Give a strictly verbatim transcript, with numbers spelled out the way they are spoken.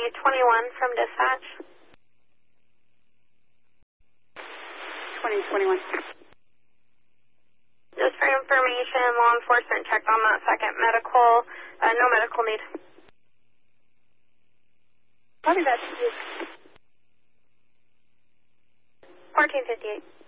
twenty-one from dispatch. twenty twenty-one. Just for information, law enforcement checked on that second medical. Uh, no medical need. Copy that. fourteen fifty-eight.